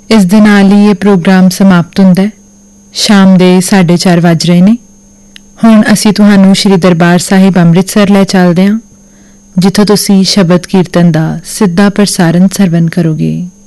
ਇਸ ਦੇ ਨਾਲ ਹੀ ਇਹ ਪ੍ਰੋਗਰਾਮ ਸਮਾਪਤ ਹੁੰਦਾ ਹੈ। ਸ਼ਾਮ ਦੇ 4:30 ਵੱਜ ਰਹੇ ਨੇ। ਹੁਣ ਅਸੀਂ ਤੁਹਾਨੂੰ ਸ਼੍ਰੀ ਦਰਬਾਰ ਸਾਹਿਬ ਅੰਮ੍ਰਿਤਸਰ ਲੈ ਚੱਲਦੇ ਹਾਂ, ਜਿੱਥੋਂ ਤੁਸੀਂ ਸ਼ਬਦ ਕੀਰਤਨ ਦਾ ਸਿੱਧਾ ਪ੍ਰਸਾਰਣ ਸਰਵਣ ਕਰੋਗੇ।